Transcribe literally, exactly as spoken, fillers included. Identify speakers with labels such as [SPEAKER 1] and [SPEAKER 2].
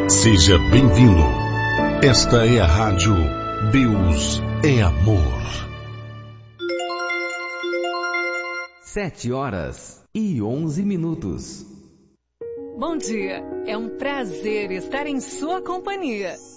[SPEAKER 1] Seja bem-vindo. Esta é a rádio Deus é Amor.
[SPEAKER 2] Sete horas e onze minutos.
[SPEAKER 3] Bom dia, é um prazer estar em sua companhia.